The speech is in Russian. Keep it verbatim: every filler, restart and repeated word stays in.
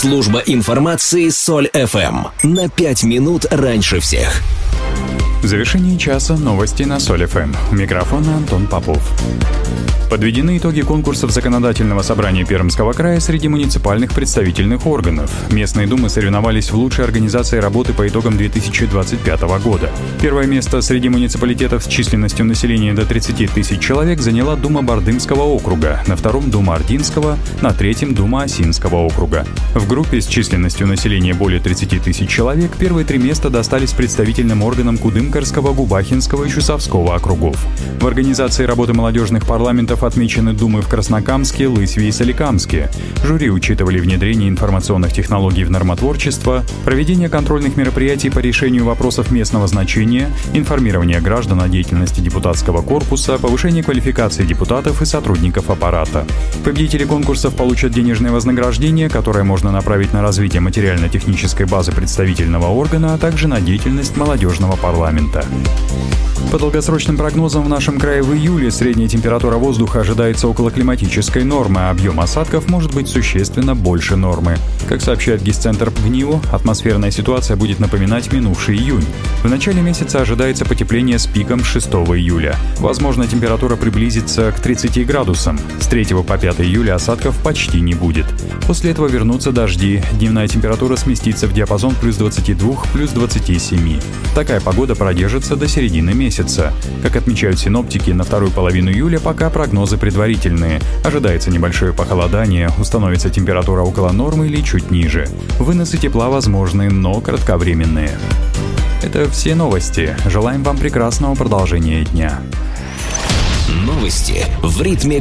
Служба информации Соль эф эм. На пять минут раньше всех. В завершении часа новости на Соль эф эм. У микрофона Антон Попов. Подведены итоги конкурсов Законодательного собрания Пермского края среди муниципальных представительных органов. Местные думы соревновались в лучшей организации работы по итогам две тысячи двадцать пятого года. Первое место среди муниципалитетов с численностью населения до тридцати тысяч человек заняла Дума Бардымского округа, на втором Дума Ординского, на третьем Дума Осинского округа. В группе с численностью населения более тридцати тысяч человек первые три места достались представительным органам Кудымкарского, Губахинского и Чусовского округов. В организации работы молодежных парламентов отмечены думы в Краснокамске, Лысьве и Соликамске. Жюри учитывали внедрение информационных технологий в нормотворчество, проведение контрольных мероприятий по решению вопросов местного значения, информирование граждан о деятельности депутатского корпуса, повышение квалификации депутатов и сотрудников аппарата. Победители конкурсов получат денежное вознаграждение, которое можно направить на развитие материально-технической базы представительного органа, а также на деятельность молодежного парламента. По долгосрочным прогнозам в нашем крае в июле средняя температура воздуха ожидается около климатической нормы, а объем осадков может быть существенно больше нормы. Как сообщает Гисцентр ПГНИУ, атмосферная ситуация будет напоминать минувший июнь. В начале месяца ожидается потепление с пиком шестого июля. Возможно, температура приблизится к тридцати градусам. С третьего по пятое июля осадков почти не будет. После этого вернутся дожди. Дневная температура сместится в диапазон плюс двадцати двух — плюс двадцати семи. Такая погода продержится до середины месяца. Как отмечают синоптики, на вторую половину июля пока прогнозы предварительные. Ожидается небольшое похолодание, установится температура около нормы или чуть ниже. Выносы тепла возможны, но кратковременные. Это все новости. Желаем вам прекрасного продолжения дня. Новости в ритме